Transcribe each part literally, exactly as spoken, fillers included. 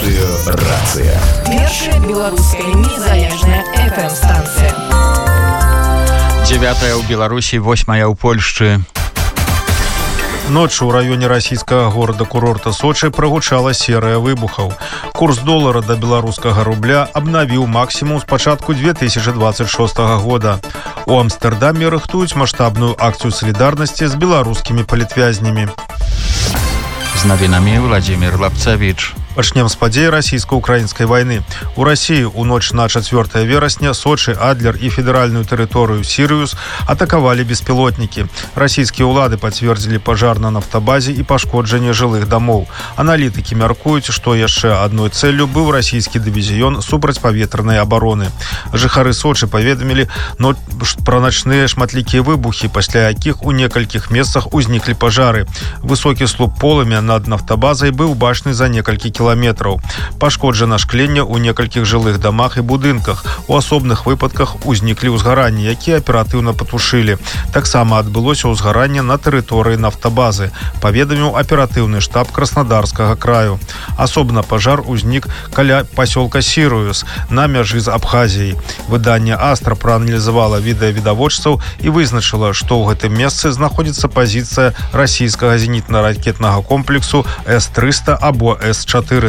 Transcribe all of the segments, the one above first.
Радыёрацыя. Першая беларуская незалежная эф эм-станцыя. Дзевятая ў Беларусі, восьмая ў Польшчы. Ночью ў раёне расійскага горада-курорта Сочи прагучала серыя выбухаў. Курс долара да беларускага рубля абнавіў максімум з пачатку две тысячи двадцать шостага года. У Амстэрдаме рыхтуюць маштабную акцыю салідарнасці з беларускімі палітвязнямі. З навінамі Владзімір Лапцавіч. Пачнем з падзей расійска-украінскай вайны. У Расіі ў ноч на чацвёртае верасня Сочи, Адлер і федэральную тэрыторыю Сірыус атакавалі беспілотнікі. Расійскія ўлады пацвердзілі пажар на нафтабазе і пашкоджанне жылых дамоў. Аналітыкі мяркуюць, што яшчэ адной цэллю быў расійскі дывізіён супрацьпаветранай абароны. Жыхары Сочи паведамілі пра начныя шматлікія выбухі, пасля якіх у некалькіх месцах узніклі пажары. Высокі слуп полымя над нафтабазай быў бачны за некалькі кіламетраў. кіламетраў. Пашкоджана шкленне ў некалькіх жылых дамах і будынках. У асобных выпадках узніклі ўзгаранні, якія аператыўна патушылі. Таксама адбылося ўзгаранне на тэрыторыі нафтабазы, паведаміў аператыўны штаб Краснодарскага краю. Асобна пажар узнік каля пасёлка Сірыус на мяжы з Абхазіяй. Выданне Астра прааналізавала відэавідавочцаў і вызначыла, што ў гэтым месцы знаходзіцца пазіцыя расійскага зенітна-ракетнага комплексу эс трыста або эс чатырыста.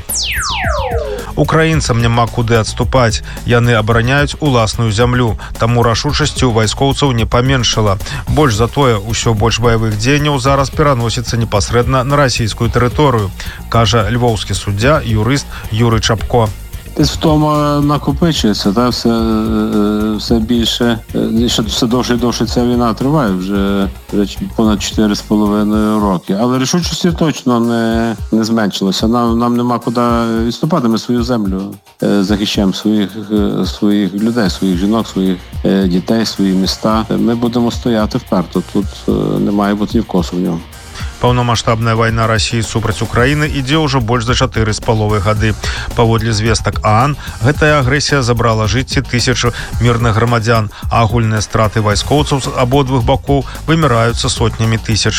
Украінцам няма куды адступаць. Яны абараняюць уласную зямлю, таму рашучасцю вайскоўцаў не паменшала. Больш за тое, усё больш баявых дзеянняў зараз пераносіцца непасрэдна на расійскую тэрыторыю, кажа львоўскі суддзя, юрыст Юрый Чапко. Втома накопичується, та все, все більше, все довше і довше ця війна триває, вже, вже понад чотири з половиною роки. Але рішучості точно не, не зменшилося. Нам, нам нема куди відступати, ми свою землю захищаємо, своїх, своїх людей, своїх жінок, своїх дітей, свої міста. Ми будемо стояти вперто, тут не має бути ні в кого сумніву. Паўнамаштабная вайна Расіі супраць Украіны ідзе ўжо больш за чатыры з паловай гады. Паводле звестак ААН, гэтая агрэсія забрала жыцці тысячу мірных грамадзян, а агульныя страты вайскоўцаў з абодвух бакоў вымяраюцца сотнямі тысяч.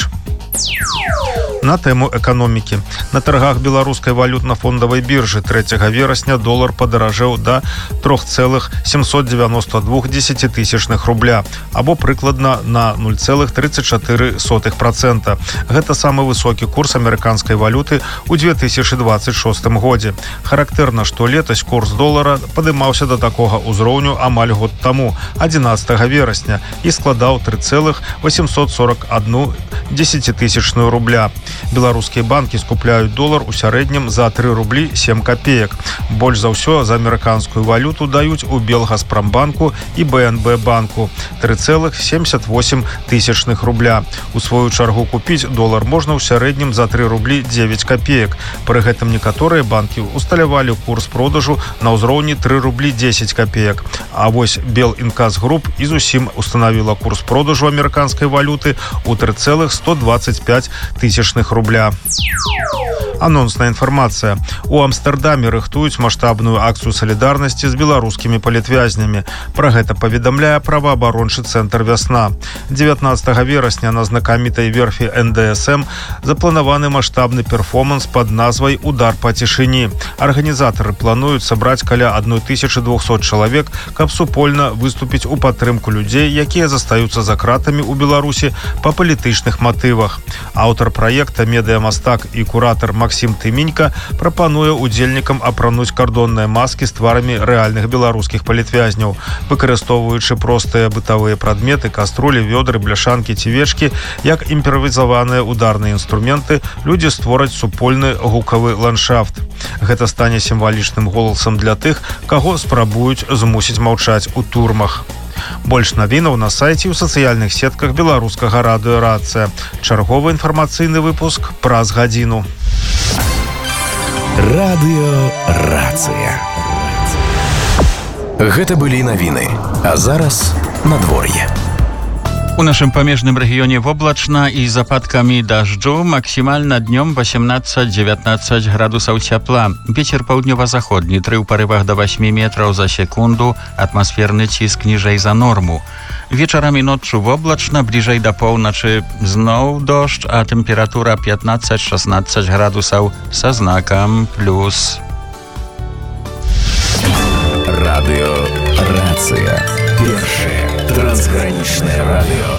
На тэму эканомікі. На таргах беларускай валютна-фондавай біржы трэцяга верасня долар падаражэў да тры цэлых сямсот дзевяноста два дзесяцітысячных рубля, або прыкладна на нуль цэлых трыццаць чатыры сотых працэнта. Гэта самы высокі курс амерыканскай валюты ў две тысячи двадцать шостым годзе. Характэрна, што летась курс долара падымаўся да такога ўзроўню амаль год таму, адзінаццатага верасня, і складаў тры цэлых восемьсот сорок одну дзесяцітысячную рубля. Беларускія банкі скупляюць долар у сярэднім за тры рублі сем копеек. Больш за ўсё за амерыканскую валюту даюць у Белгазпрамбанку і бэ эн бэ банку тры цэлых семьдесят восемь тысячных рубля. У сваю чаргу купіць долар можна ў сярэднім за тры рублі дзевяць копеек. Пры гэтым некаторыя банкі усталявалі курс продажу на ўзроўні тры рублі дзесяць копеек. А вось Белінкас Груп і зусім устанавіла курс продажу амерыканскай валюты ў тры цэлых сто двадцать пять тысячных рубля. Анонсная інфармацыя. У Амстэрдаме рыхтуюць маштабную акцыю салідарнасці з беларускімі палітвязнямі. Пра гэта паведамляе праваабарончы цэнтр «Вясна». дзевятнаццатага верасня на знакамітай верфі эн дэ эс эм запланаваны маштабны перформанс пад назвай «Удар па цішыні». Арганізатары плануюць сабраць каля тысяча двухсот чалавек, каб супольна выступіць у падтрымку людзей, якія застаюцца за кратамі ў Беларусі па палітычных матывах. Аўтар праекта, медыямастак і куратар Максім Тыменька прапануе удзельнікам апрануць кардонныя маскі з тварамі рэальных беларускіх палітвязняў. Выкарыстоўваючы простыя бытавыя прадметы, каструлі, вёдры, бляшанкі ці вечкі, як імправізаваныя ударныя інструменты, людзі створаць супольны гукавы ландшафт. Гэта стане сімвалічным голасам для тых, каго спрабуюць змусіць маўчаць у турмах. Больш навінаў на сайце і ў сацыяльных сетках беларускага радыёрацыя. Чарговы інфармацыйны выпуск праз гадзіну. Радыёрацыя. Гэта былі навіны. А зараз надвор'е. У нашым памежным рэгіёне воблачна і з ападкамі дажджу, максімальна днём восемнадцать девятнадцать градусаў цяпла. Вецер паўднёва-заходні, тры ў парывах да восьмі метраў за секунду, атмасферны ціск ніжэй за норму. Вечарам і ноччу воблачна, бліжэй да поўначы зноў дождж, а тэмпература пятнадцать шестнадцать градусаў са знакам плюс. Радыё Рацыя. Першае трансгранічнае радыё.